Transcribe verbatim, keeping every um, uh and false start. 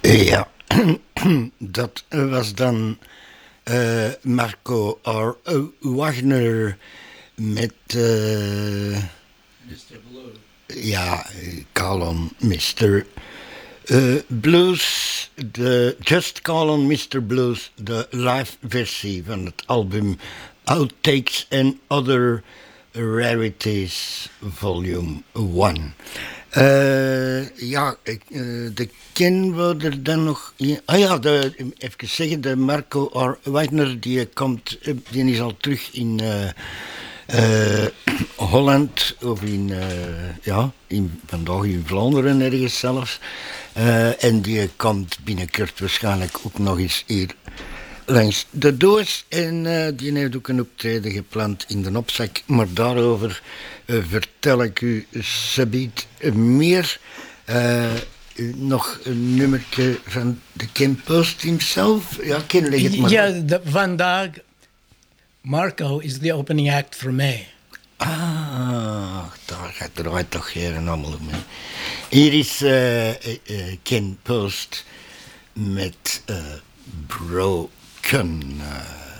Ja, dat was dan uh, Marco R. Wagner met... Uh, mister Blue. Ja, Call on mister Uh, Blues, de Just Call on mister Blues, de live versie van het album Outtakes and Other Rarities, volume one. Uh, ja, uh, de ken we er dan nog... Ja, ah ja, de, even zeggen, de Marco R. Wagner, die komt, die is al terug in... Uh, Uh, Holland, of in, uh, ja, in, vandaag in Vlaanderen ergens zelfs. Uh, en die komt binnenkort waarschijnlijk ook nog eens hier langs de doos. En uh, die heeft ook een optreden gepland in de opzak. Maar daarover uh, vertel ik u subiet meer. Uh, nog een nummertje van de Ken Post himself. Ja, Ken, leg het maar. Ja, de, vandaag... Marco is the opening act for mij. Ah, daar draait toch geen allemaal mee. Hier is uh, uh, Ken Post met uh, Broken. Uh,